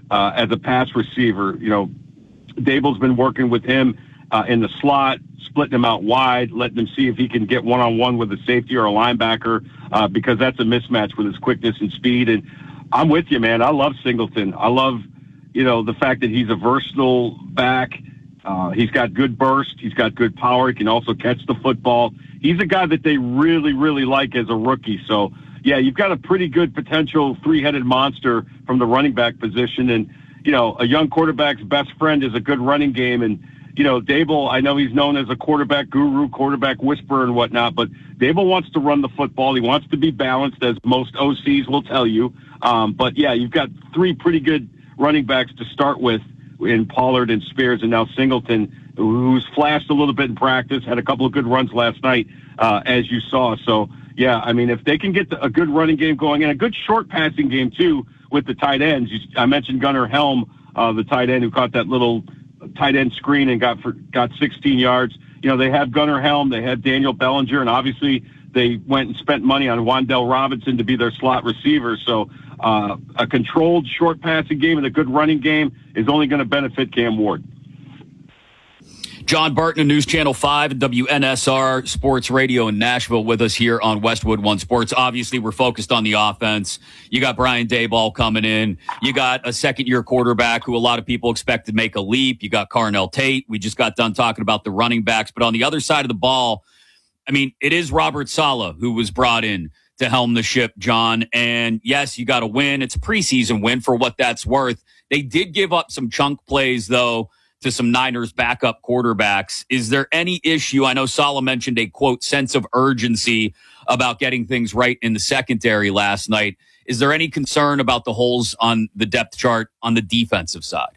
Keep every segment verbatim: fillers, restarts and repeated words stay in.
uh, as a pass receiver. You know, Dable's been working with him uh, in the slot, splitting him out wide, letting him see if he can get one-on-one with a safety or a linebacker uh, because that's a mismatch with his quickness and speed. And I'm with you, man. I love Singleton. I love, you know, the fact that he's a versatile back. Uh, he's got good burst. He's got good power. He can also catch the football. He's a guy that they really, really like as a rookie. So, yeah, you've got a pretty good potential three-headed monster from the running back position. And, you know, a young quarterback's best friend is a good running game. And, you know, Dable, I know he's known as a quarterback guru, quarterback whisperer and whatnot, but Dable wants to run the football. He wants to be balanced, as most O Cs will tell you. Um, but, yeah, you've got three pretty good running backs to start with in Pollard and Spears, and now Singleton, who's flashed a little bit in practice, had a couple of good runs last night, uh, as you saw. So, yeah, I mean, if they can get the, a good running game going and a good short passing game, too, with the tight ends. You, I mentioned Gunnar Helm, uh, the tight end who caught that little tight end screen and got for, got sixteen yards. You know, they have Gunnar Helm, they have Daniel Bellinger, and obviously they went and spent money on Wan'Dale Robinson to be their slot receiver. So uh, a controlled short passing game and a good running game is only going to benefit Cam Ward. John Burton of News Channel five and W N S R Sports Radio in Nashville with us here on Westwood One Sports. Obviously, we're focused on the offense. You got Brian Daboll coming in. You got a second-year quarterback who a lot of people expect to make a leap. You got Carnell Tate. We just got done talking about the running backs. But on the other side of the ball, I mean, it is Robert Saleh who was brought in to helm the ship, John. And, yes, you got to win. It's a preseason win for what that's worth. They did give up some chunk plays, though, to some Niners backup quarterbacks. Is there any issue? I know Saleh mentioned a, quote, sense of urgency about getting things right in the secondary last night. Is there any concern about the holes on the depth chart on the defensive side?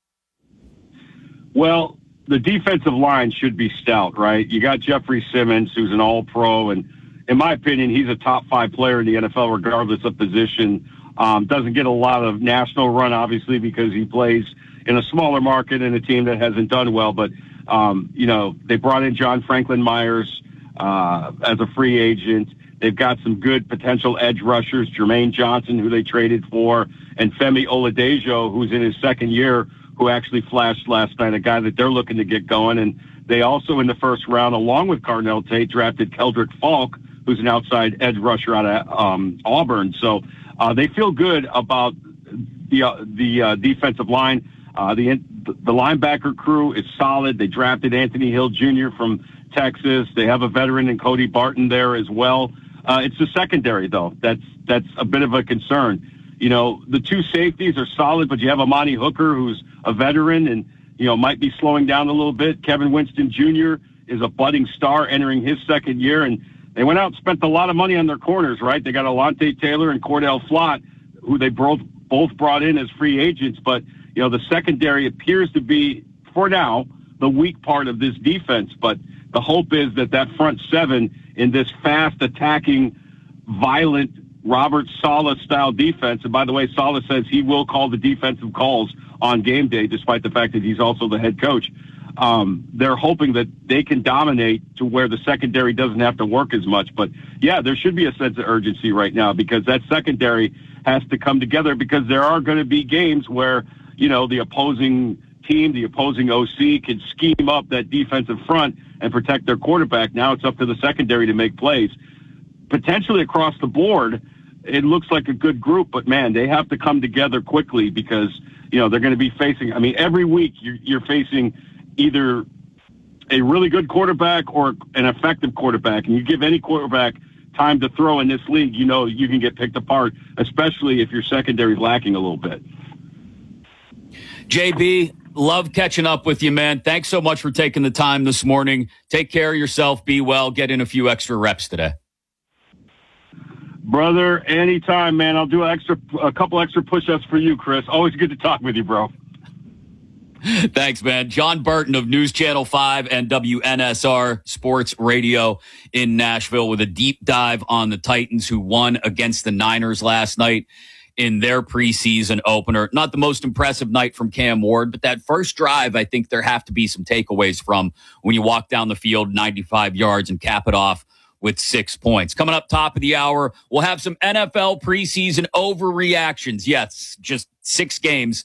Well, the defensive line should be stout, right? You got Jeffrey Simmons, who's an all-pro, and in my opinion, he's a top five player in the N F L regardless of position. Um, doesn't get a lot of national run, obviously, because he plays in a smaller market and a team that hasn't done well. But, um, you know, they brought in John Franklin Myers uh, as a free agent. They've got some good potential edge rushers, Jermaine Johnson, who they traded for, and Femi Oladejo, who's in his second year, who actually flashed last night, a guy that they're looking to get going. And they also, in the first round, along with Carnell Tate, drafted Keldrick Falk, who's an outside edge rusher out of um, Auburn. So uh, they feel good about the, uh, the uh, defensive line. Uh, the the linebacker crew is solid. They drafted Anthony Hill Junior from Texas. They have a veteran in Cody Barton there as well. Uh, it's the secondary, though. That's that's a bit of a concern. You know, the two safeties are solid, but you have Amani Hooker, who's a veteran and, you know, might be slowing down a little bit. Kevin Winston Junior is a budding star entering his second year, and they went out and spent a lot of money on their corners, right? They got Alontae Taylor and Cordell Flott, who they both both brought in as free agents, but you know, the secondary appears to be, for now, the weak part of this defense. But the hope is that that front seven in this fast attacking, violent Robert Saleh style defense. And by the way, Saleh says he will call the defensive calls on game day, despite the fact that he's also the head coach. Um, they're hoping that they can dominate to where the secondary doesn't have to work as much. But yeah, there should be a sense of urgency right now because that secondary has to come together because there are going to be games where, you know, the opposing team, the opposing O C can scheme up that defensive front and protect their quarterback. Now it's up to the secondary to make plays. Potentially across the board, it looks like a good group, but man, they have to come together quickly because, you know, they're going to be facing, I mean, every week you're, you're facing either a really good quarterback or an effective quarterback. And you give any quarterback time to throw in this league, you know, you can get picked apart, especially if your secondary is lacking a little bit. J B, love catching up with you, man. Thanks so much for taking the time this morning. Take care of yourself. Be well. Get in a few extra reps today. Brother, anytime, man. I'll do an extra, a couple extra push-ups for you, Chris. Always good to talk with you, bro. Thanks, man. John Burton of News Channel five and W N S R Sports Radio in Nashville with a deep dive on the Titans who won against the Niners last night in their preseason opener. Not the most impressive night from Cam Ward, but that first drive, I think there have to be some takeaways from when you walk down the field ninety-five yards and cap it off with six points. Coming up top of the hour, we'll have some N F L preseason overreactions. Yes, just six games